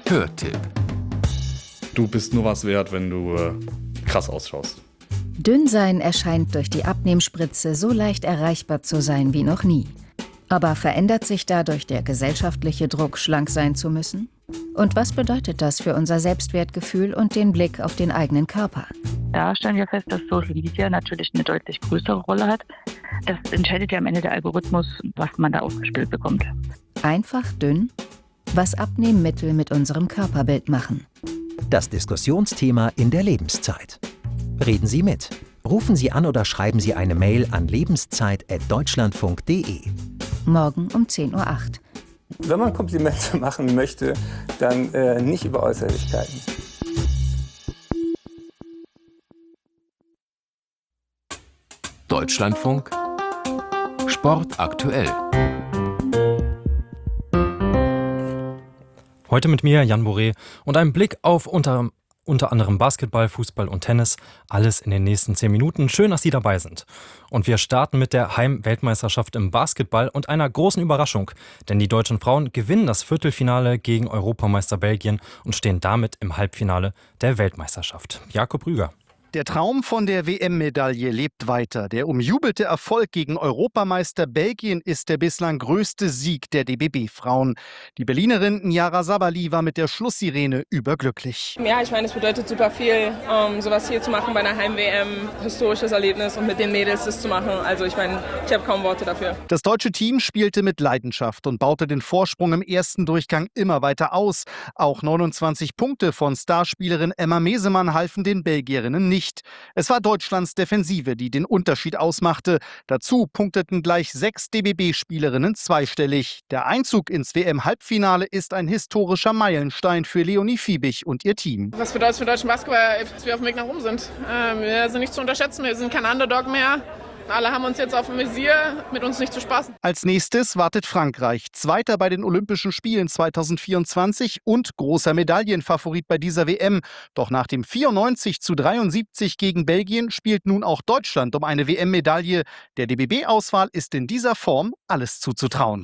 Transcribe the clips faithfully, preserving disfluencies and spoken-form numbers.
Hörtipp. Du bist nur was wert, wenn du äh, krass ausschaust. Dünnsein erscheint durch die Abnehmspritze so leicht erreichbar zu sein wie noch nie. Aber verändert sich dadurch der gesellschaftliche Druck, schlank sein zu müssen? Und was bedeutet das für unser Selbstwertgefühl und den Blick auf den eigenen Körper? Da stellen wir fest, dass Social Media natürlich eine deutlich größere Rolle hat. Das entscheidet ja am Ende der Algorithmus, was man da ausgespielt bekommt. Einfach dünn? Was Abnehmmittel mit unserem Körperbild machen. Das Diskussionsthema in der Lebenszeit. Reden Sie mit. Rufen Sie an oder schreiben Sie eine Mail an lebenszeit at deutschlandfunk punkt de. Morgen um zehn Uhr acht. Wenn man Komplimente machen möchte, dann äh, nicht über Äußerlichkeiten. Deutschlandfunk Sport aktuell. Heute mit mir, Jan Boré, und einem Blick auf unter, unter anderem Basketball, Fußball und Tennis. Alles in den nächsten zehn Minuten. Schön, dass Sie dabei sind. Und wir starten mit der Heim-Weltmeisterschaft im Basketball und einer großen Überraschung. Denn die deutschen Frauen gewinnen das Viertelfinale gegen Europameister Belgien und stehen damit im Halbfinale der Weltmeisterschaft. Jakob Rüger. Der Traum von der W M-Medaille lebt weiter. Der umjubelte Erfolg gegen Europameister Belgien ist der bislang größte Sieg der D B B-Frauen. Die Berlinerin Nyara Sabali war mit der Schlusssirene überglücklich. Ja, ich meine, es bedeutet super viel, um, sowas hier zu machen bei einer Heim-W M. Historisches Erlebnis und mit den Mädels das zu machen. Also ich meine, ich habe kaum Worte dafür. Das deutsche Team spielte mit Leidenschaft und baute den Vorsprung im ersten Durchgang immer weiter aus. Auch neunundzwanzig Punkte von Starspielerin Emma Mesemann halfen den Belgierinnen nicht. Nicht. Es war Deutschlands Defensive, die den Unterschied ausmachte. Dazu punkteten gleich sechs D B B-Spielerinnen zweistellig. Der Einzug ins W M-Halbfinale ist ein historischer Meilenstein für Leonie Fiebig und ihr Team. Was bedeutet es für deutschen Basketball, dass wir auf dem Weg nach oben sind? Ähm, wir sind nicht zu unterschätzen, wir sind kein Underdog mehr. Alle haben uns jetzt auf dem Visier, mit uns nicht zu spaßen. Als nächstes wartet Frankreich, Zweiter bei den Olympischen Spielen zweitausendvierundzwanzig und großer Medaillenfavorit bei dieser W M. Doch nach dem vierundneunzig zu dreiundsiebzig gegen Belgien spielt nun auch Deutschland um eine W M-Medaille. Der D B B-Auswahl ist in dieser Form alles zuzutrauen.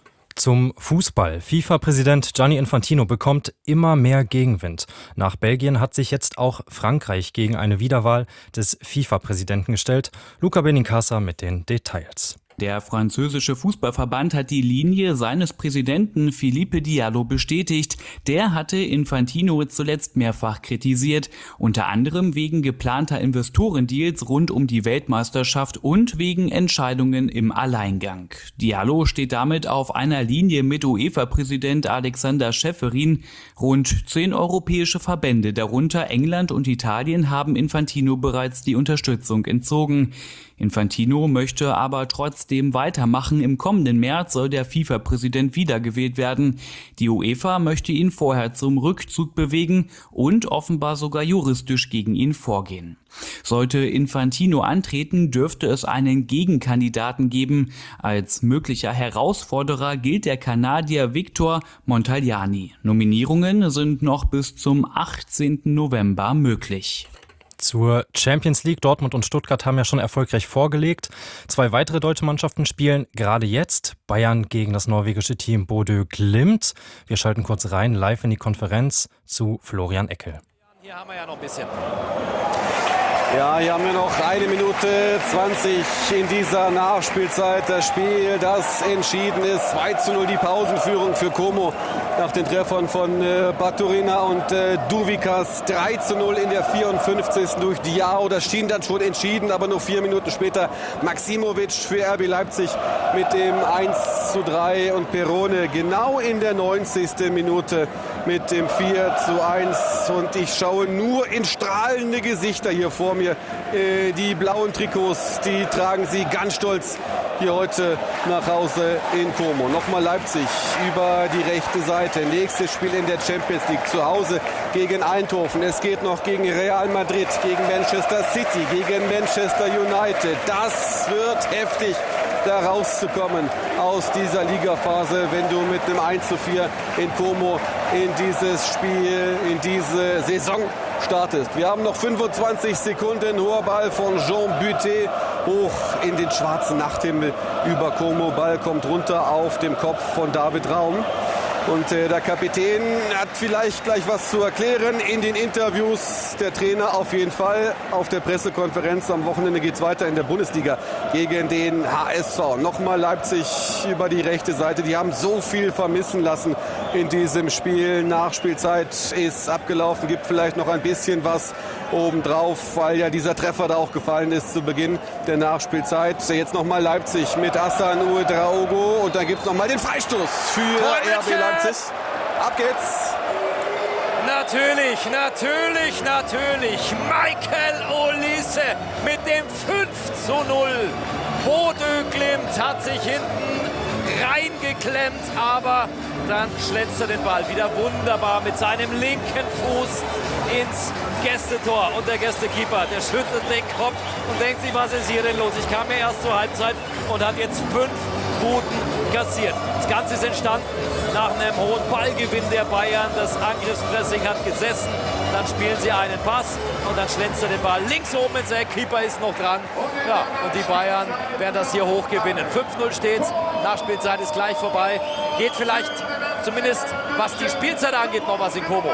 Zum Fußball. FIFA-Präsident Gianni Infantino bekommt immer mehr Gegenwind. Nach Belgien hat sich jetzt auch Frankreich gegen eine Wiederwahl des FIFA-Präsidenten gestellt. Luca Benincasa mit den Details. Der französische Fußballverband hat die Linie seines Präsidenten Philippe Diallo bestätigt. Der hatte Infantino zuletzt mehrfach kritisiert, unter anderem wegen geplanter Investorendeals rund um die Weltmeisterschaft und wegen Entscheidungen im Alleingang. Diallo steht damit auf einer Linie mit UEFA-Präsident Alexander Schäferin. Rund zehn europäische Verbände, darunter England und Italien, haben Infantino bereits die Unterstützung entzogen. Infantino möchte aber trotzdem weitermachen. Im kommenden März soll der FIFA-Präsident wiedergewählt werden. Die UEFA möchte ihn vorher zum Rückzug bewegen und offenbar sogar juristisch gegen ihn vorgehen. Sollte Infantino antreten, dürfte es einen Gegenkandidaten geben. Als möglicher Herausforderer gilt der Kanadier Victor Montagliani. Nominierungen sind noch bis zum achtzehnten November möglich. Zur Champions League. Dortmund und Stuttgart haben ja schon erfolgreich vorgelegt. Zwei weitere deutsche Mannschaften spielen gerade jetzt. Bayern gegen das norwegische Team Bodø Glimt. Wir schalten kurz rein, live in die Konferenz zu Florian Eckel. Hier haben wir ja noch ein bisschen. Ja, hier haben wir noch eine Minute zwanzig in dieser Nachspielzeit. Das Spiel, das entschieden ist. zwei zu null die Pausenführung für Como nach den Treffern von äh, Baturina und äh, Duvikas. drei zu null in der vierundfünfzigsten durch Diao. Das schien dann schon entschieden, aber nur vier Minuten später Maximovic für R B Leipzig mit dem eins zu drei und Perone genau in der neunzigsten Minute mit dem vier zu eins. Und ich schaue nur in strahlende Gesichter hier vor mir. Äh, die blauen Trikots, die tragen sie ganz stolz hier heute nach Hause in Como. Nochmal Leipzig über die rechte Seite. Nächstes Spiel in der Champions League zu Hause gegen Eindhoven. Es geht noch gegen Real Madrid, gegen Manchester City, gegen Manchester United. Das wird heftig, da rauszukommen aus dieser Ligaphase, wenn du mit einem eins zu vier in Como in dieses Spiel, in diese Saison startest. Wir haben noch fünfundzwanzig Sekunden. Hoher Ball von Jean Buté hoch in den schwarzen Nachthimmel über Como. Ball kommt runter auf dem Kopf von David Raum. Und äh, der Kapitän hat vielleicht gleich was zu erklären in den Interviews. Der Trainer auf jeden Fall. Auf der Pressekonferenz am Wochenende geht es weiter in der Bundesliga gegen den H S V. Nochmal Leipzig über die rechte Seite. Die haben so viel vermissen lassen in diesem Spiel. Nachspielzeit ist abgelaufen. Gibt vielleicht noch ein bisschen was obendrauf, weil ja dieser Treffer da auch gefallen ist zu Beginn der Nachspielzeit. Jetzt nochmal Leipzig mit Hassan Ouedraogo. Und dann gibt es nochmal den Freistoß für R B Leipzig. Ab geht's. Natürlich, natürlich, natürlich. Michael Olise mit dem fünf zu null. Bodø Glimt hat sich hinten reingeklemmt, aber dann schlänzt er den Ball wieder wunderbar mit seinem linken Fuß ins Gästetor. Und der Gästekeeper, der schüttelt den Kopf und denkt sich, was ist hier denn los? Ich kam ja erst zur Halbzeit und hat jetzt fünf Buden kassiert. Das Ganze ist entstanden nach einem hohen Ballgewinn der Bayern. Das Angriffspressing hat gesessen. Dann spielen sie einen Pass und dann schlänzt er den Ball links oben ins Eck. Keeper ist noch dran. Ja, und die Bayern werden das hier hoch gewinnen. fünf null steht's. Nachspielzeit ist gleich vorbei. Geht vielleicht zumindest, was die Spielzeit angeht, noch was in Como.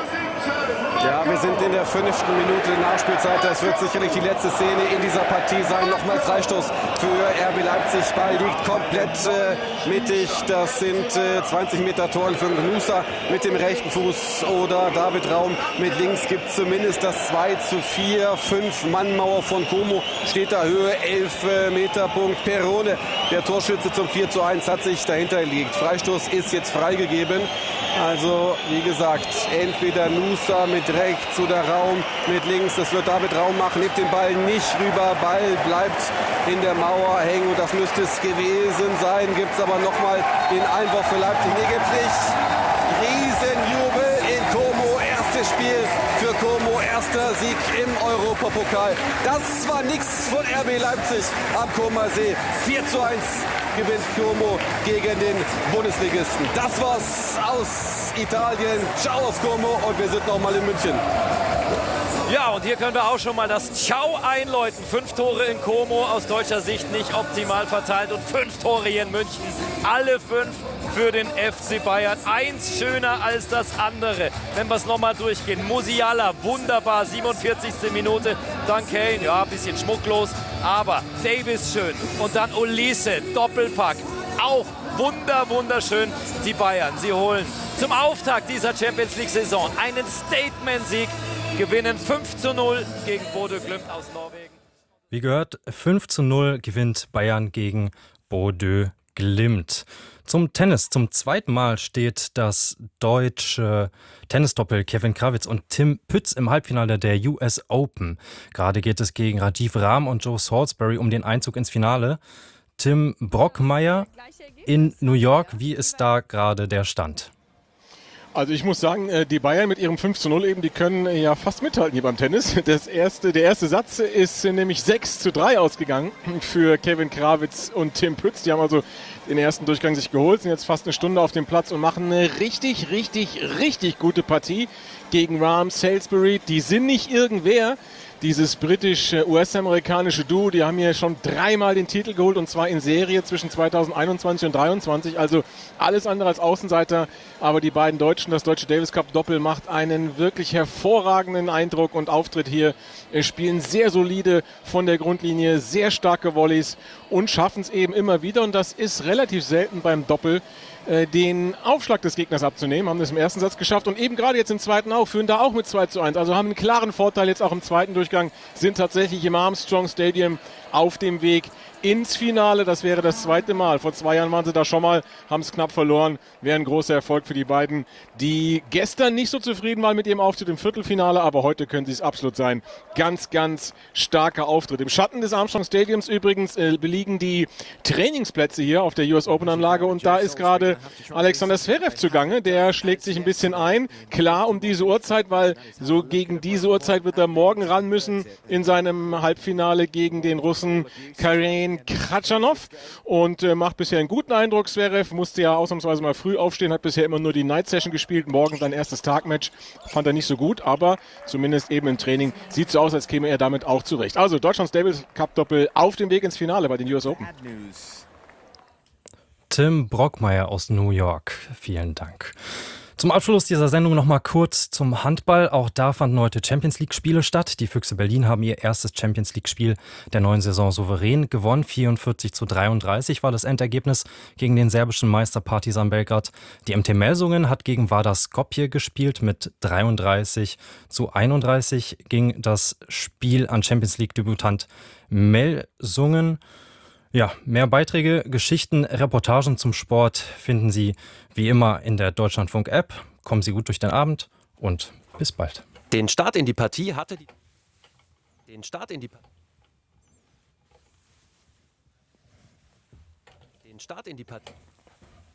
Ja, wir sind in der fünften Minute Nachspielzeit. Das wird sicherlich die letzte Szene in dieser Partie sein. Nochmal Freistoß für R B Leipzig. Ball liegt komplett äh, mittig. Das sind äh, zwanzig Meter Toren für Nusa mit dem rechten Fuß oder David Raum mit links. Gibt zumindest das zwei zu vier. Fünf-Mann-Mauer von Como steht da Höhe. elf Meter Punkt. Perrone, der Torschütze zum vier zu eins, hat sich dahinter gelegt. Freistoß ist jetzt freigegeben. Also, wie gesagt, entweder Nusa mit rechts oder Raum mit links. Das wird David Raum machen, nimmt den Ball nicht rüber. Ball bleibt in der Mauer hängen und das müsste es gewesen sein. Gibt es aber nochmal den Einwurf für Leipzig. Nee, gibt's nicht. Riesenjubel in Como. Erstes Spiel für Como. Erster Sieg im Europapokal. Das war nix von R B Leipzig am Comer See. vier zu eins gewinnt Como gegen den Bundesligisten. Das war's aus Italien. Ciao aus Como und wir sind nochmal in München. Ja, und hier können wir auch schon mal das Ciao einläuten. Fünf Tore in Como, aus deutscher Sicht nicht optimal verteilt und fünf Tore hier in München. Alle fünf für den F C Bayern. Eins schöner als das andere. Wenn wir es nochmal durchgehen. Musiala, wunderbar, siebenundvierzigste Minute. Dann Kane, ja, ein bisschen schmucklos. Aber Davis schön. Und dann Olise, Doppelpack. Auch wunder, wunderschön. Die Bayern, sie holen zum Auftakt dieser Champions League-Saison einen Statement-Sieg. Gewinnen fünf zu null gegen Bodø Glimt aus Norwegen. Wie gehört, fünf zu null gewinnt Bayern gegen Bodø Glimt. Zum Tennis. Zum zweiten Mal steht das deutsche Tennisdoppel Kevin Krawietz und Tim Pütz im Halbfinale der U S Open. Gerade geht es gegen Rajiv Ram und Joe Salisbury um den Einzug ins Finale. Tim Brockmeier in New York, wie ist da gerade der Stand? Also ich muss sagen, die Bayern mit ihrem fünf zu null eben, die können ja fast mithalten hier beim Tennis. Das erste, der erste Satz ist nämlich sechs zu drei ausgegangen für Kevin Krawietz und Tim Pütz. Die haben also den ersten Durchgang sich geholt, sind jetzt fast eine Stunde auf dem Platz und machen eine richtig, richtig, richtig gute Partie gegen Rahm, Salisbury. Die sind nicht irgendwer. Dieses britisch-U S-amerikanische Duo, die haben hier schon dreimal den Titel geholt und zwar in Serie zwischen zweitausendeinundzwanzig und dreiundzwanzig. Also alles andere als Außenseiter. Aber die beiden Deutschen, das deutsche Davis Cup Doppel, macht einen wirklich hervorragenden Eindruck und Auftritt hier. Spielen sehr solide von der Grundlinie, sehr starke Volleys und schaffen es eben immer wieder. Und das ist relativ selten beim Doppel, den Aufschlag des Gegners abzunehmen, haben das im ersten Satz geschafft und eben gerade jetzt im zweiten auch, führen da auch mit zwei zu eins, also haben einen klaren Vorteil jetzt auch im zweiten Durchgang, sind tatsächlich im Armstrong Stadium auf dem Weg ins Finale. Das wäre das zweite Mal. Vor zwei Jahren waren sie da schon mal, haben es knapp verloren. Wäre ein großer Erfolg für die beiden, die gestern nicht so zufrieden waren mit ihrem Auftritt im Viertelfinale, aber heute können sie es absolut sein. Ganz, ganz starker Auftritt. Im Schatten des Armstrong Stadiums übrigens äh, belegen die Trainingsplätze hier auf der U S Open Anlage und da ist gerade Alexander Zverev zugange. Der schlägt sich ein bisschen ein. Klar um diese Uhrzeit, weil so gegen diese Uhrzeit wird er morgen ran müssen in seinem Halbfinale gegen den Russen Karen Khachanov und äh, macht bisher einen guten Eindruck. Zverev musste ja ausnahmsweise mal früh aufstehen, hat bisher immer nur die Night Session gespielt. Morgen sein erstes Tagmatch, fand er nicht so gut, aber zumindest eben im Training sieht so aus, als käme er damit auch zurecht. Also Deutschlands Davis Cup Doppel auf dem Weg ins Finale bei den U S Open. Tim Brockmeier aus New York. Vielen Dank. Zum Abschluss dieser Sendung noch mal kurz zum Handball. Auch da fanden heute Champions-League-Spiele statt. Die Füchse Berlin haben ihr erstes Champions-League-Spiel der neuen Saison souverän gewonnen. vierundvierzig zu dreiunddreißig war das Endergebnis gegen den serbischen Meister Partizan Belgrad. Die M T Melsungen hat gegen Vardar Skopje gespielt. Mit dreiunddreißig zu einunddreißig ging das Spiel an Champions-League-Debütant Melsungen. Ja, mehr Beiträge, Geschichten, Reportagen zum Sport finden Sie wie immer in der Deutschlandfunk-App. Kommen Sie gut durch den Abend und bis bald. Den Start in die Partie hatte die Den Start in die Pa- Den Start in die Partie